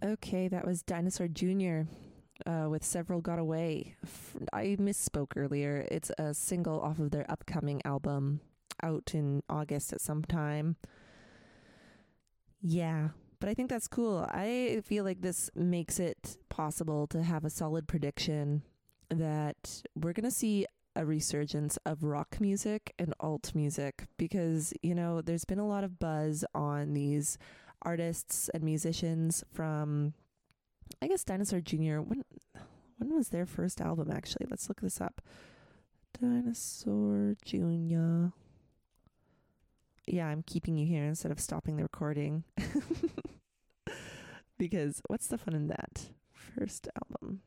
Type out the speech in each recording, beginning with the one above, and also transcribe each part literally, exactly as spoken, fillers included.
Okay, that was Dinosaur Junior Uh, with Several Got Away. F- I misspoke earlier. It's a single off of their upcoming album out in August at some time. Yeah, but I think that's cool. I feel like this makes it possible to have a solid prediction that we're going to see a resurgence of rock music and alt music because, you know, there's been a lot of buzz on these artists and musicians from, I guess, Dinosaur Junior When when was their first album, actually? Let's look this up. Dinosaur Junior Yeah, I'm keeping you here instead of stopping the recording. Because what's the fun in that? First album.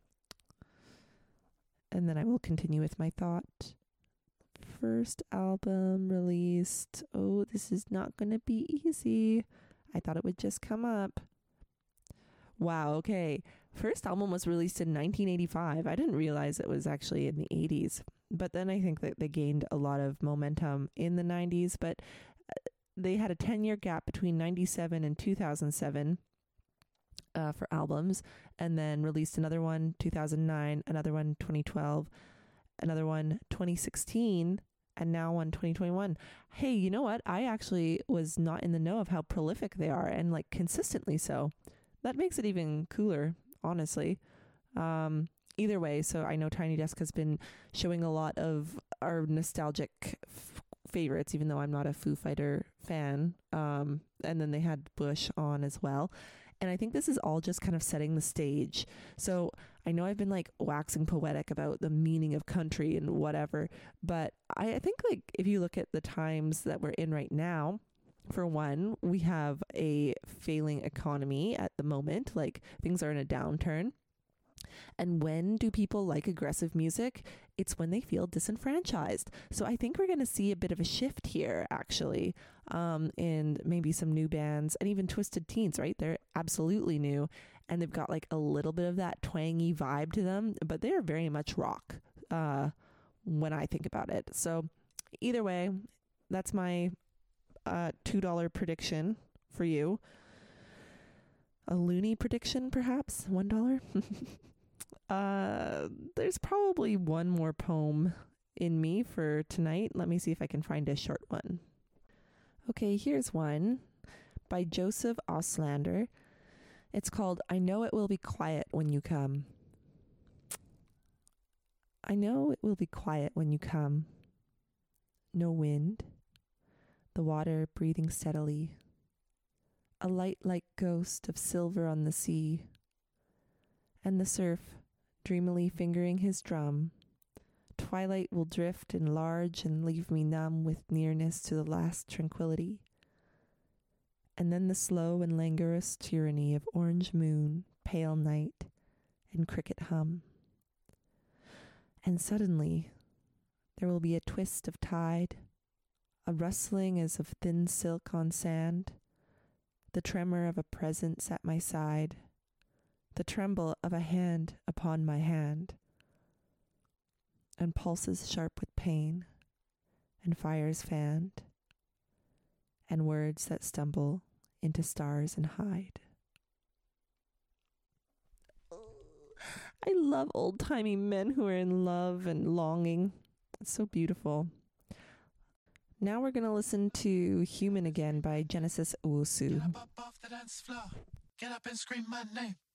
And then I will continue with my thought. First album released. Oh, this is not going to be easy. I thought it would just come up. Wow, okay. First album was released in nineteen eighty-five. I didn't realize it was actually in the eighties. But then I think that they gained a lot of momentum in the nineties. But they had a ten-year gap between ninety-seven and two thousand seven. Uh, for albums, and then released another one two thousand nine, another one twenty twelve, another one twenty sixteen, and now one twenty twenty-one. Hey, you know what? I actually was not in the know of how prolific they are, and like consistently so. That makes it even cooler, honestly. Um, either way, so I know Tiny Desk has been showing a lot of our nostalgic f- favorites, even though I'm not a Foo Fighter fan. Um, and then they had Bush on as well. And I think this is all just kind of setting the stage. So I know I've been like waxing poetic about the meaning of country and whatever, but I, I think like if you look at the times that we're in right now, for one, we have a failing economy at the moment. Like things are in a downturn. And when do people like aggressive music? It's when they feel disenfranchised. So I think we're going to see a bit of a shift here, actually, um, in maybe some new bands and even Twisted Teens, right? They're absolutely new and they've got like a little bit of that twangy vibe to them, but they're very much rock uh, when I think about it. So either way, that's my uh, two dollar prediction for you. A loony prediction, perhaps? one dollar? uh, there's probably one more poem in me for tonight. Let me see if I can find a short one. Okay, here's one by Joseph Auslander. It's called, I Know It Will Be Quiet When You Come. I know it will be quiet when you come. No wind. The water breathing steadily. A light-like ghost of silver on the sea, and the surf dreamily fingering his drum. Twilight will drift and large and leave me numb with nearness to the last tranquility. And then the slow and languorous tyranny of orange moon, pale night, and cricket hum. And suddenly there will be a twist of tide, a rustling as of thin silk on sand, the tremor of a presence at my side, the tremble of a hand upon my hand, and pulses sharp with pain, and fires fanned, and words that stumble into stars and hide. I love old-timey men who are in love and longing. It's so beautiful. Now we're going to listen to Human Again by Genesis Owusu. Get up, up off the dance floor. Get up and scream my name.